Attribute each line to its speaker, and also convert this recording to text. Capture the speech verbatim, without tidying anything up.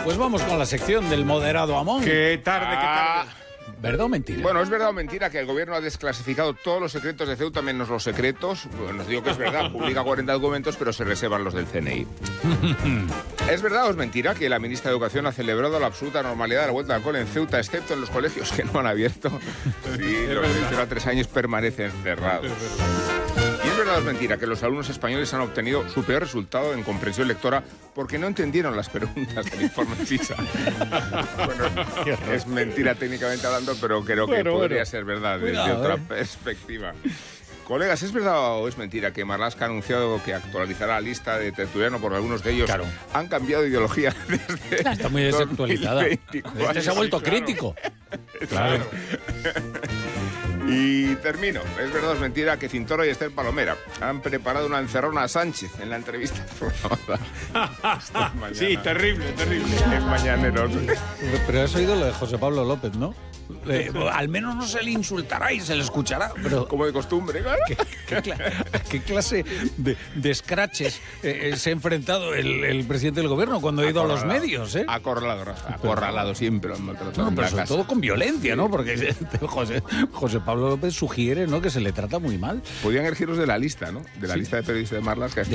Speaker 1: Pues vamos con la sección del moderado Amón.
Speaker 2: Qué tarde, qué tarde.
Speaker 1: ¿Verdad o mentira?
Speaker 2: Bueno, es verdad o mentira que el gobierno ha desclasificado todos los secretos de Ceuta, menos los secretos. Bueno, os digo que es verdad, publica cuarenta documentos, pero se reservan los del C N I. ¿Es verdad o es mentira que la ministra de Educación ha celebrado la absoluta normalidad de la vuelta al cole en Ceuta, excepto en los colegios que no han abierto? Sí, los de cero a tres años permanecen cerrados. ¿Y es verdad o es mentira que los alumnos españoles han obtenido su peor resultado en comprensión lectora porque no entendieron las preguntas del informe PISA? Bueno, es mentira técnicamente hablando, pero creo que
Speaker 1: bueno,
Speaker 2: podría
Speaker 1: bueno.
Speaker 2: ser verdad
Speaker 1: Cuidado,
Speaker 2: desde otra
Speaker 1: eh.
Speaker 2: perspectiva. Colegas, ¿es verdad o es mentira que Marlaska ha anunciado que actualizará la lista de Tertuliano por algunos de ellos?
Speaker 1: Claro.
Speaker 2: Han cambiado de ideología desde
Speaker 1: Está muy desactualizada.
Speaker 2: dos mil veinticuatro.
Speaker 1: Este se ha vuelto
Speaker 2: Sí, claro.
Speaker 1: crítico.
Speaker 2: Claro. Y termino. ¿Es verdad o es mentira que Cintoro y Esther Palomera han preparado una encerrona a Sánchez en la entrevista programada?
Speaker 3: Sí, terrible, terrible.
Speaker 2: En Mañaneros.
Speaker 1: Pero has oído lo de José Pablo López, ¿no? Eh, al menos no se le insultará y se le escuchará. Pero
Speaker 2: Como de costumbre, claro.
Speaker 1: ¿Qué, qué cla- ¿a qué clase de, de scratches eh, eh, se ha enfrentado el, el presidente del gobierno cuando ha ido a los
Speaker 2: Acorralado.
Speaker 1: medios? ¿eh?
Speaker 2: Acorralado, Rafa. Acorralado siempre lo han maltratado
Speaker 1: No,
Speaker 2: en
Speaker 1: pero
Speaker 2: la
Speaker 1: sobre
Speaker 2: casa.
Speaker 1: todo con violencia, ¿no? Porque José, José Pablo López sugiere, ¿no?, que se le trata muy mal.
Speaker 2: Podían elegirlos de la lista, ¿no? De la lista de periodistas de Marlaska.